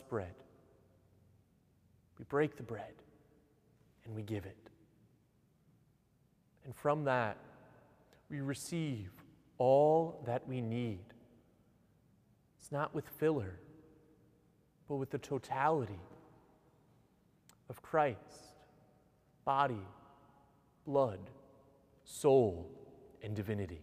bread. We break the bread and we give it. And from that, we receive all that we need. It's not with filler, but with the totality of Christ, body, blood, soul, and divinity.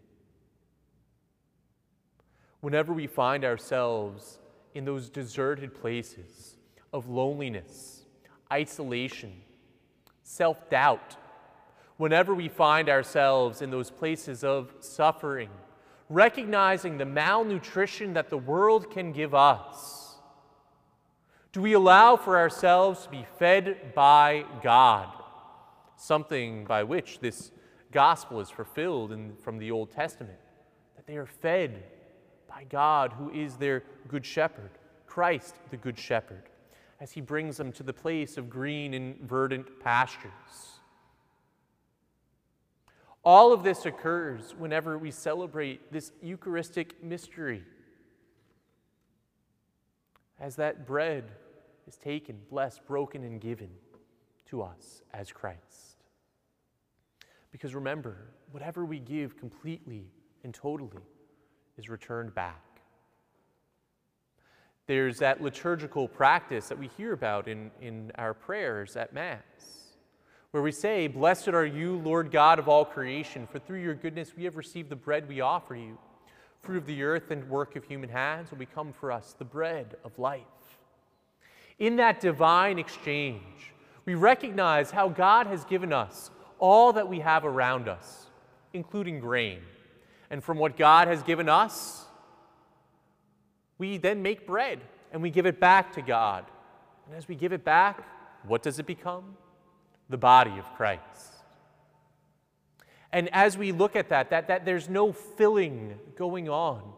Whenever we find ourselves in those deserted places of loneliness, isolation, self-doubt, whenever we find ourselves in those places of suffering, recognizing the malnutrition that the world can give us, do we allow for ourselves to be fed by God? Something by which this gospel is fulfilled from the Old Testament, that they are fed by God, who is their good shepherd, Christ the good shepherd, as he brings them to the place of green and verdant pastures. All of this occurs whenever we celebrate this Eucharistic mystery, as that bread is taken, blessed, broken, and given to us as Christ. Because remember, whatever we give completely and totally is returned back. There's that liturgical practice that we hear about in our prayers at Mass, where we say, "Blessed are you, Lord God of all creation, for through your goodness we have received the bread we offer you. Fruit of the earth and work of human hands will become for us the bread of life." In that divine exchange, we recognize how God has given us all that we have around us, including grain. And from what God has given us, we then make bread and we give it back to God. And as we give it back, what does it become? The body of Christ. And as we look at that there's no filling going on,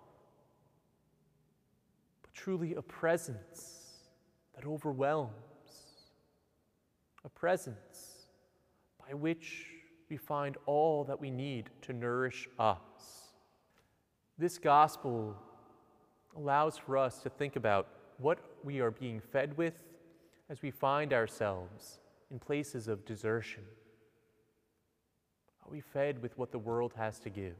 but truly a presence that overwhelms, a presence by which we find all that we need to nourish us. This gospel allows for us to think about what we are being fed with as we find ourselves in places of desertion. Are we fed with what the world has to give?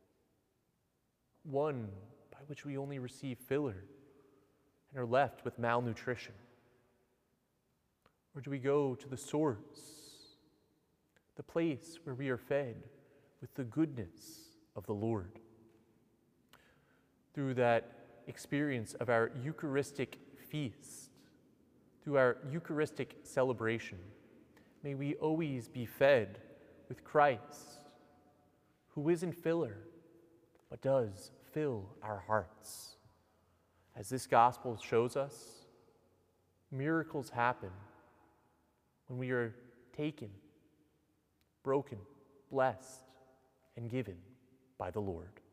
One by which we only receive filler and are left with malnutrition? Or do we go to the source, the place where we are fed with the goodness of the Lord? Through that experience of our Eucharistic feast, through our Eucharistic celebration, may we always be fed with Christ, who isn't filler, but does fill our hearts. As this gospel shows us, miracles happen when we are taken, broken, blessed, and given by the Lord.